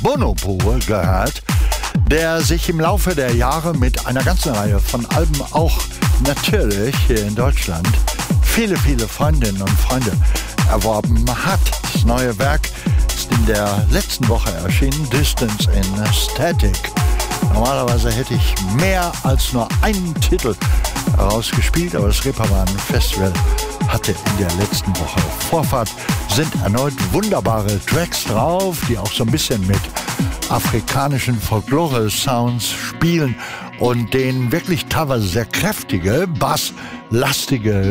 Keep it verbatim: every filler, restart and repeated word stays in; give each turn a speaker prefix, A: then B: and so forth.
A: Bonobo gehört, der sich im Laufe der Jahre mit einer ganzen Reihe von Alben auch natürlich hier in Deutschland viele, viele Freundinnen und Freunde erworben hat. Das neue Werk ist in der letzten Woche erschienen, Distance in Static. Normalerweise hätte ich mehr als nur einen Titel herausgespielt, aber das Reeperbahn Festival hatte in der letzten Woche Vorfahrt. Sind erneut wunderbare Tracks drauf, die auch so ein bisschen mit afrikanischen Folklore-Sounds spielen und den wirklich teilweise sehr kräftige, basslastige